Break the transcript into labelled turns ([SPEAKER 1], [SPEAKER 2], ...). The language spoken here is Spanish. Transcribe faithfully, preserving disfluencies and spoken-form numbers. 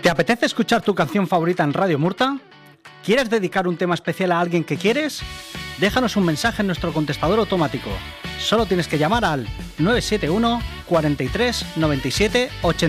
[SPEAKER 1] ¿Te apetece escuchar tu canción favorita en Radio Murta? ¿Quieres dedicar un tema especial a alguien que quieres? Déjanos un mensaje en nuestro contestador automático. Solo tienes que llamar al nueve siete uno, cuarenta y tres, noventa y siete, ochenta y nueve.